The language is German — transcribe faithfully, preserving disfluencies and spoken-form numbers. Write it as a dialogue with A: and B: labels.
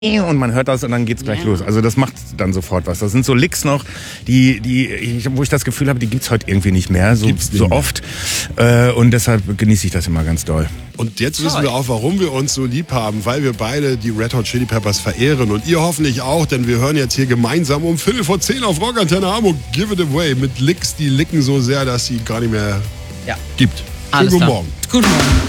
A: und man hört das und dann geht's gleich ja. los. Also das macht dann sofort was. Das sind so Licks noch, die, die, ich, wo ich das Gefühl habe, die gibt's heute irgendwie nicht mehr, so, so oft. Äh, und deshalb genieße ich das immer ganz doll.
B: Und jetzt wissen wir auch, warum wir uns so lieb haben, weil wir beide die Red Hot Chili Peppers verehren und ihr hoffentlich auch, denn wir hören jetzt hier gemeinsam um Viertel vor zehn auf Rockantenne Hamburg Give It Away mit Licks, die licken so sehr, dass sie gar nicht mehr
C: ja.
B: gibt.
C: Alles
B: Guten
C: klar.
B: Morgen.
C: Guten Morgen.